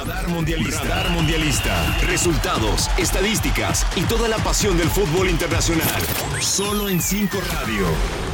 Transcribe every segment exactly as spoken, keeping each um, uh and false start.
Radar Mundialista. Radar Mundialista. Resultados, estadísticas y toda la pasión del fútbol internacional. Solo en cinco Radio.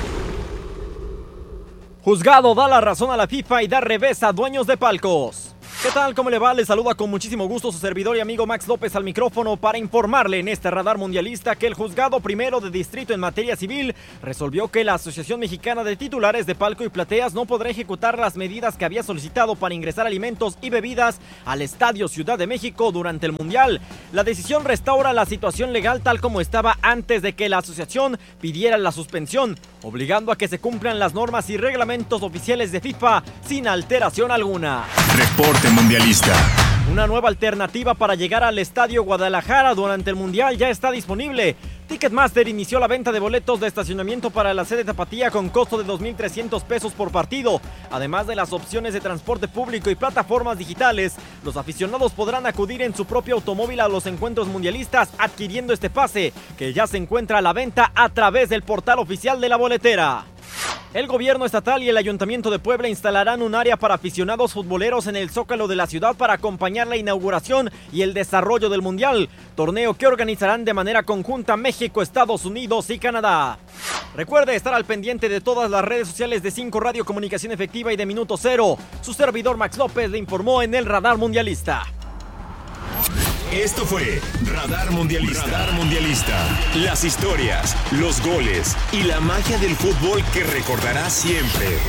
Juzgado da la razón a la FIFA y da revés a dueños de palcos. ¿Qué tal? ¿Cómo le va? Le saluda con muchísimo gusto su servidor y amigo Max López al micrófono para informarle en este Radar Mundialista que el Juzgado Primero de Distrito en materia civil resolvió que la Asociación Mexicana de Titulares de Palco y Plateas no podrá ejecutar las medidas que había solicitado para ingresar alimentos y bebidas al Estadio Ciudad de México durante el Mundial. La decisión restaura la situación legal tal como estaba antes de que la asociación pidiera la suspensión, obligando a que se cumplan las normas y reglamentos oficiales de FIFA sin alteración alguna. Reporte Mundialista. Una nueva alternativa para llegar al Estadio Guadalajara durante el Mundial ya está disponible. Ticketmaster inició la venta de boletos de estacionamiento para la sede Tapatía con costo de dos mil trescientos pesos por partido. Además de las opciones de transporte público y plataformas digitales, los aficionados podrán acudir en su propio automóvil a los encuentros mundialistas adquiriendo este pase, que ya se encuentra a la venta a través del portal oficial de la boletera. El gobierno estatal y el Ayuntamiento de Puebla instalarán un área para aficionados futboleros en el Zócalo de la ciudad para acompañar la inauguración y el desarrollo del Mundial, torneo que organizarán de manera conjunta México, Estados Unidos y Canadá. Recuerde estar al pendiente de todas las redes sociales de cinco Radio Comunicación Efectiva y de Minuto Cero. Su servidor Max López le informó en el Radar Mundialista. Esto fue Radar Mundialista. Radar Mundialista. Las historias, los goles y la magia del fútbol que recordarás siempre.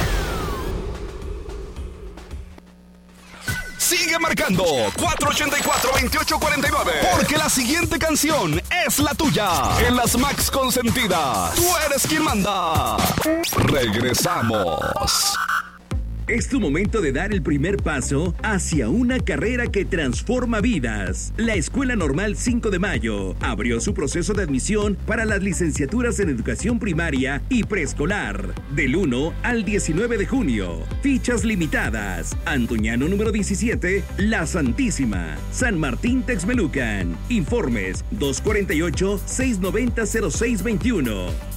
Sigue marcando cuatro ochenta y cuatro, veintiocho cuarenta y nueve. Porque la siguiente canción es la tuya. En las Max Consentidas, tú eres quien manda. Regresamos. Es tu momento de dar el primer paso hacia una carrera que transforma vidas. La Escuela Normal cinco de Mayo abrió su proceso de admisión para las licenciaturas en Educación Primaria y Preescolar del uno al diecinueve de junio. Fichas limitadas. Antoñano número diecisiete, La Santísima, San Martín Texmelucan. Informes dos cuatro ocho, seis nueve cero, cero seis dos uno.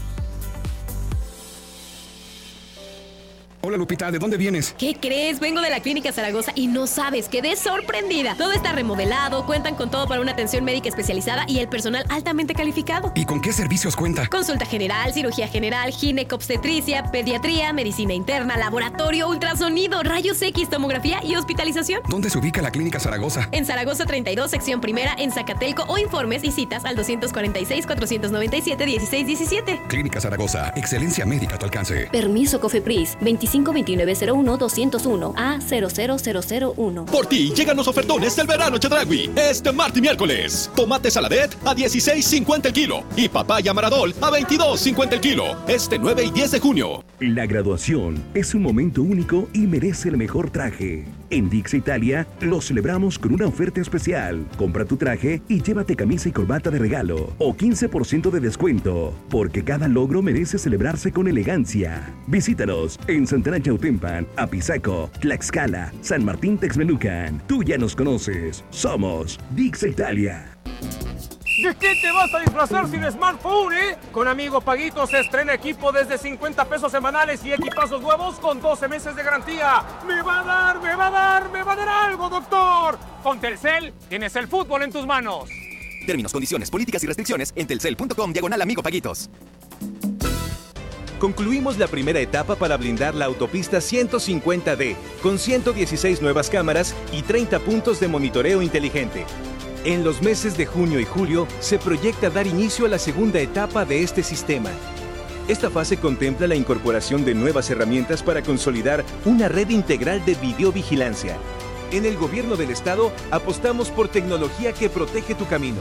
Hola Lupita, ¿de dónde vienes? ¿Qué crees? Vengo de la Clínica Zaragoza y no sabes, quedé sorprendida. Todo está remodelado, cuentan con todo para una atención médica especializada y el personal altamente calificado. ¿Y con qué servicios cuenta? Consulta general, cirugía general, ginecobstetricia, pediatría, medicina interna, laboratorio, ultrasonido, rayos X, tomografía y hospitalización. ¿Dónde se ubica la Clínica Zaragoza? En Zaragoza treinta y dos, sección primera, en Zacatelco, o informes y citas al dos cuatro seis, cuatro nueve siete, uno seis uno siete. Clínica Zaragoza, excelencia médica a tu alcance. Permiso COFEPRIS, veinticinco veintinueve cero uno doscientos uno A cero cero cero cero uno. Por ti llegan los ofertones del verano Chedraui. Este martes y miércoles. Tomate saladet a dieciséis cincuenta el kilo y papaya maradol a veintidós cincuenta el kilo. Este nueve y diez de junio. La graduación es un momento único y merece el mejor traje. En Dix Italia lo celebramos con una oferta especial. Compra tu traje y llévate camisa y corbata de regalo o quince por ciento de descuento, porque cada logro merece celebrarse con elegancia. Visítanos en Santana Chautempan, Apizaco, Tlaxcala, San Martín Texmelucan. Tú ya nos conoces. Somos Dix Italia. ¿De qué te vas a disfrazar sin smartphone, eh? Con Amigo Paguito se estrena equipo desde cincuenta pesos semanales y equipazos nuevos con doce meses de garantía. ¡Me va a dar, me va a dar, me va a dar algo, doctor! Con Telcel tienes el fútbol en tus manos. Términos, condiciones, políticas y restricciones en telcel punto com diagonal Amigo Paguitos. Concluimos la primera etapa para blindar la autopista ciento cincuenta D con ciento dieciséis nuevas cámaras y treinta puntos de monitoreo inteligente. En los meses de junio y julio se proyecta dar inicio a la segunda etapa de este sistema. Esta fase contempla la incorporación de nuevas herramientas para consolidar una red integral de videovigilancia. En el gobierno del estado apostamos por tecnología que protege tu camino.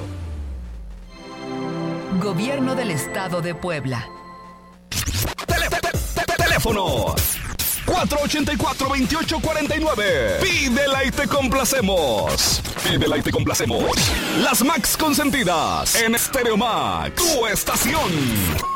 Gobierno del Estado de Puebla. Tele, te, te, te, teléfono cuatro ochenta y cuatro, veintiocho cuarenta y nueve. Pídela y te complacemos. Pídela y te complacemos. Las Max Consentidas en Stereo Max, tu estación.